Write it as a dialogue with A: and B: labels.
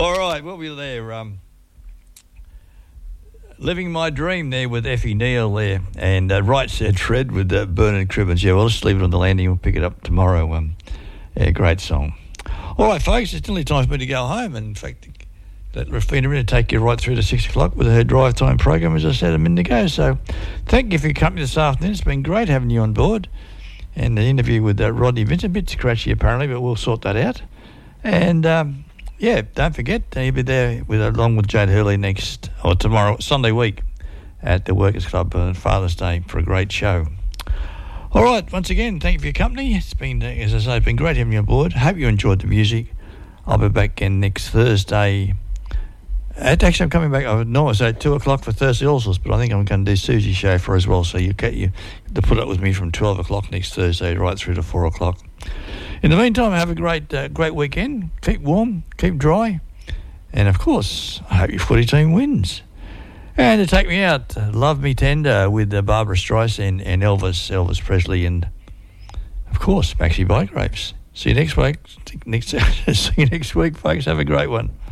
A: All right, we'll be there. Living My Dream there with Effie Neal there. And Right Said Fred with Bernard Cribbins. Yeah, we'll just leave it on the landing. We'll pick it up tomorrow. Yeah, great song. All right, folks, it's nearly time for me to go home. And in fact, let Rafina in to take you right through to 6 o'clock with her drive time program, as I said a minute ago. So thank you for your company this afternoon. It's been great having you on board. And the interview with Rodney Vincent, a bit scratchy apparently, but we'll sort that out. And yeah, don't forget, you'll be there along with Jade Hurley tomorrow, Sunday week, at the Workers Club on Father's Day for a great show. All right, once again, thank you for your company. It's been, as I say, it's been great having you on board. Hope you enjoyed the music. I'll be back again next Thursday. Actually, I'm coming back. I would normally say 2 o'clock for Thursday also, but I think I'm going to do Susie's show for as well. So you to put up with me from 12 o'clock next Thursday right through to 4 o'clock. In the meantime, have a great weekend. Keep warm, keep dry, and of course, I hope your footy team wins. And to take me out, Love Me Tender with Barbara Streisand and Elvis Presley, and of course, Maxie Bygraves. See you next week. See you next week, folks. Have a great one.